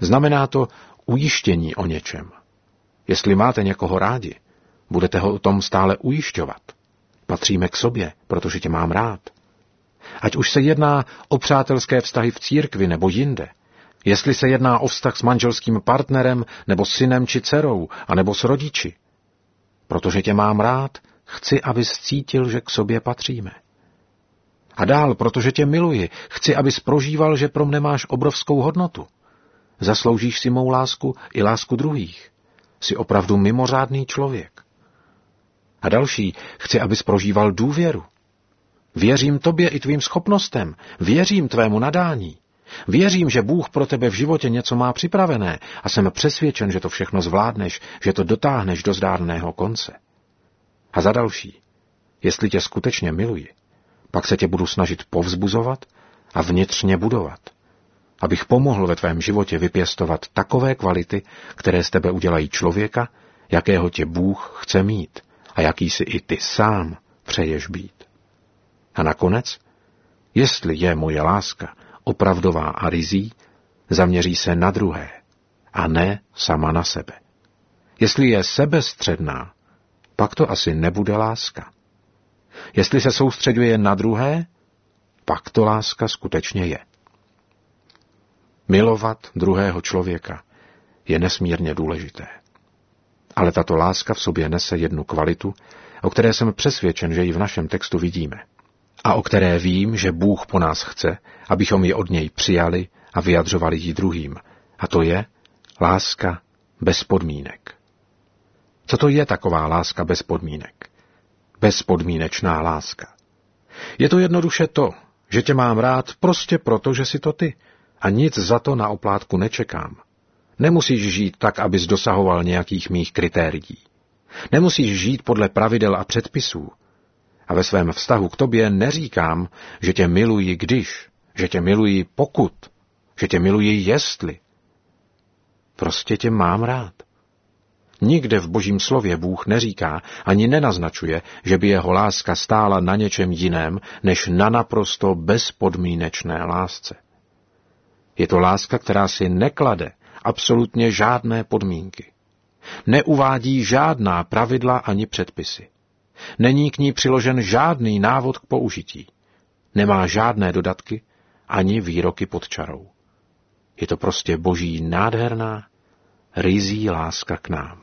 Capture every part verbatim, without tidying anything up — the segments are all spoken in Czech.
Znamená to ujištění o něčem. Jestli máte někoho rádi, budete ho o tom stále ujišťovat. Patříme k sobě, protože tě mám rád. Ať už se jedná o přátelské vztahy v církvi nebo jinde, jestli se jedná o vztah s manželským partnerem, nebo synem či dcerou, anebo s rodiči. Protože tě mám rád, chci, abys cítil, že k sobě patříme. A dál, protože tě miluji, chci, abys prožíval, že pro mne máš obrovskou hodnotu. Zasloužíš si mou lásku i lásku druhých. Jsi opravdu mimořádný člověk. A další, chci, abys prožíval důvěru. Věřím tobě i tvým schopnostem, věřím tvému nadání. Věřím, že Bůh pro tebe v životě něco má připravené a jsem přesvědčen, že to všechno zvládneš, že to dotáhneš do zdárného konce. A za další, jestli tě skutečně miluji, pak se tě budu snažit povzbuzovat a vnitřně budovat, abych pomohl ve tvém životě vypěstovat takové kvality, které z tebe udělají člověka, jakého tě Bůh chce mít a jaký si i ty sám přeješ být. A nakonec, jestli je moje láska opravdová a rizí, zaměří se na druhé a ne sama na sebe. Jestli je sebestředná, pak to asi nebude láska. Jestli se soustředuje na druhé, pak to láska skutečně je. Milovat druhého člověka je nesmírně důležité. Ale tato láska v sobě nese jednu kvalitu, o které jsem přesvědčen, že ji v našem textu vidíme. A o které vím, že Bůh po nás chce, abychom ji od něj přijali a vyjadřovali ji druhým. A to je láska bez podmínek. Co to je taková láska bez podmínek? Bezpodmínečná láska. Je to jednoduše to, že tě mám rád prostě proto, že jsi to ty a nic za to na oplátku nečekám. Nemusíš žít tak, abys dosahoval nějakých mých kritérií. Nemusíš žít podle pravidel a předpisů. A ve svém vztahu k tobě neříkám, že tě miluji když, že tě miluji pokud, že tě miluji jestli. Prostě tě mám rád. Nikde v Božím slově Bůh neříká ani nenaznačuje, že by jeho láska stála na něčem jiném, než na naprosto bezpodmínečné lásce. Je to láska, která si neklade absolutně žádné podmínky. Neuvádí žádná pravidla ani předpisy. Není k ní přiložen žádný návod k použití. Nemá žádné dodatky ani výroky pod čarou. Je to prostě Boží nádherná, ryzí láska k nám.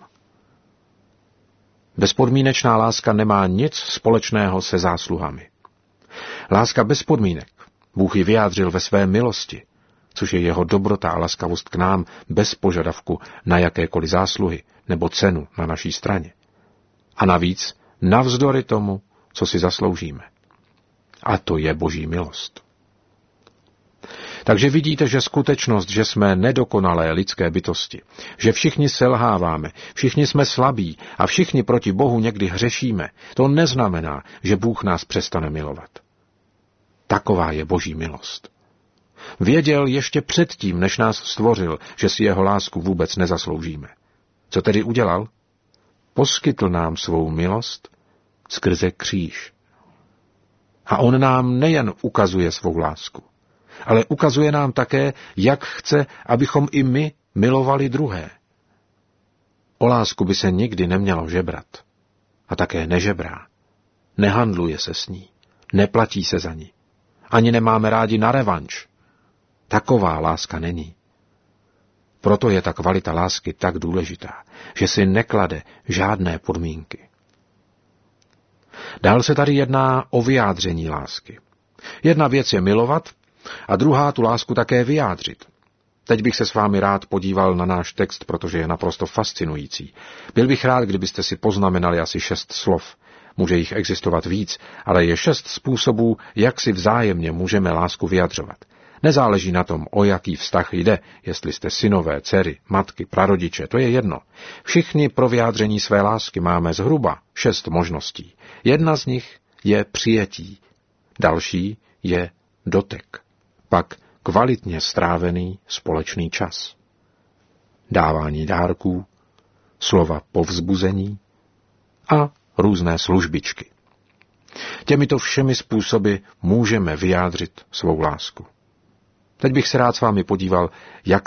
Bezpodmínečná láska nemá nic společného se zásluhami. Láska bez podmínek Bůh ji vyjádřil ve své milosti, což je jeho dobrota a laskavost k nám bez požadavku na jakékoliv zásluhy nebo cenu na naší straně. A navíc navzdory tomu, co si zasloužíme. A to je Boží milost. Takže vidíte, že skutečnost, že jsme nedokonalé lidské bytosti, že všichni selháváme, všichni jsme slabí a všichni proti Bohu někdy hřešíme, to neznamená, že Bůh nás přestane milovat. Taková je Boží milost. Věděl ještě předtím, než nás stvořil, že si jeho lásku vůbec nezasloužíme. Co tedy udělal? Poskytl nám svou milost skrze kříž. A on nám nejen ukazuje svou lásku, ale ukazuje nám také, jak chce, abychom i my milovali druhé. O lásku by se nikdy nemělo žebrat. A také nežebrá. Nehandluje se s ní. Neplatí se za ní. Ani nemáme rádi na revanš. Taková láska není. Proto je ta kvalita lásky tak důležitá, že si neklade žádné podmínky. Dál se tady jedná o vyjádření lásky. Jedna věc je milovat a druhá tu lásku také vyjádřit. Teď bych se s vámi rád podíval na náš text, protože je naprosto fascinující. Byl bych rád, kdybyste si poznamenali asi šest slov. Může jich existovat víc, ale je šest způsobů, jak si vzájemně můžeme lásku vyjadřovat. Nezáleží na tom, o jaký vztah jde, jestli jste synové, dcery, matky, prarodiče, to je jedno. Všichni pro vyjádření své lásky máme zhruba šest možností. Jedna z nich je přijetí, další je dotek, pak kvalitně strávený společný čas, dávání dárků, slova povzbuzení a různé službičky. Těmito všemi způsoby můžeme vyjádřit svou lásku. Teď bych se rád s vámi podíval, jak